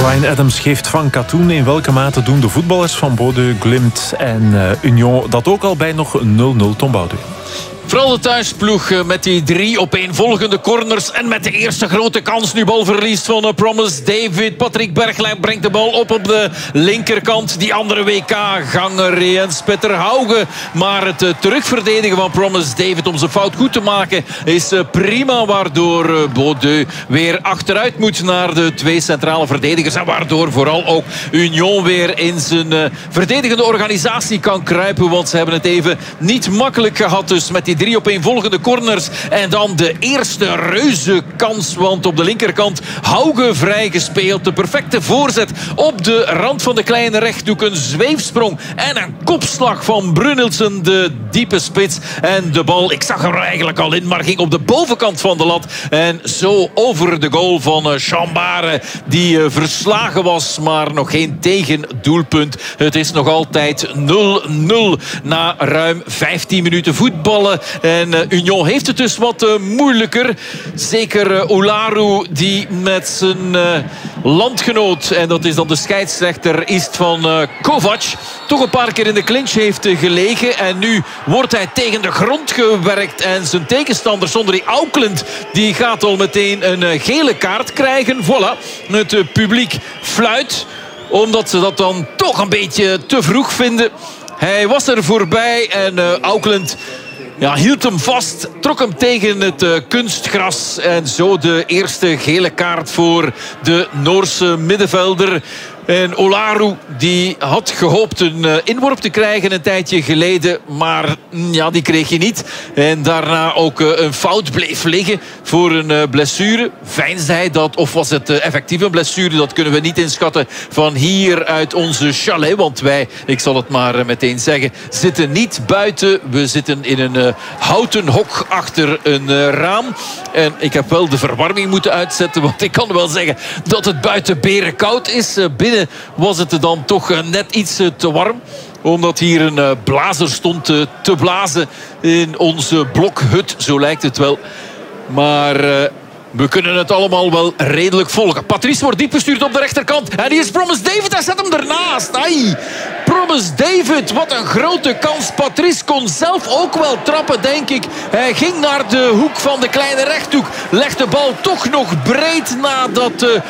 Ryan Adams geeft van katoen. In welke mate doen de voetballers van Bodø, Glimt en Union dat ook al bij nog 0-0, Tom Boudewijn? Vooral de thuisploeg met die 3 opeenvolgende corners. En met de eerste grote kans. Nu balverlies van Promise David. Patrick Bergwijn brengt de bal op de linkerkant. Die andere WK-ganger Jens Petter Hauge. Maar het terugverdedigen van Promise David om zijn fout goed te maken is prima. Waardoor Bodø weer achteruit moet naar de 2 centrale verdedigers. En waardoor vooral ook Union weer in zijn verdedigende organisatie kan kruipen. Want ze hebben het even niet makkelijk gehad. Dus met die 3 opeenvolgende corners. En dan de eerste reuze kans. Want op de linkerkant Hauge vrijgespeeld. De perfecte voorzet op de rand van de kleine rechthoek. Een zweefsprong en een kopslag van Brunilsen. De diepe spits. En de bal, ik zag er eigenlijk al in, maar ging op de bovenkant van de lat. En zo over de goal van Chambare. Die verslagen was, maar nog geen tegendoelpunt. Het is nog altijd 0-0 na ruim 15 minuten voetballen. En Union heeft het dus wat moeilijker. Zeker Olaru die met zijn landgenoot, en dat is dan de scheidsrechter Istvan Kovac, toch een paar keer in de clinch heeft gelegen. En nu wordt hij tegen de grond gewerkt. En zijn tegenstander Sondre Auckland die gaat al meteen een gele kaart krijgen. Voilà, het publiek fluit. Omdat ze dat dan toch een beetje te vroeg vinden. Hij was er voorbij en Auckland hield hem vast, trok hem tegen het kunstgras. En zo de eerste gele kaart voor de Noorse middenvelder. En Olaru die had gehoopt een inworp te krijgen een tijdje geleden. Maar die kreeg je niet. En daarna ook een fout bleef liggen voor een blessure. Veinsde hij dat? Of was het effectief een blessure? Dat kunnen we niet inschatten van hier uit onze chalet. Want wij, ik zal het maar meteen zeggen, zitten niet buiten. We zitten in een houten hok achter een raam. En ik heb wel de verwarming moeten uitzetten. Want ik kan wel zeggen dat het buiten berenkoud is. Binnen was het dan toch net iets te warm. Omdat hier een blazer stond te blazen in onze blokhut. Zo lijkt het wel. Maar we kunnen het allemaal wel redelijk volgen. Patrice wordt diep gestuurd op de rechterkant. En hier is Promise David. Hij zet hem ernaast. Ai. Promise David. Wat een grote kans. Patrice kon zelf ook wel trappen, denk ik. Hij ging naar de hoek van de kleine rechthoek. Legt de bal toch nog breed nadat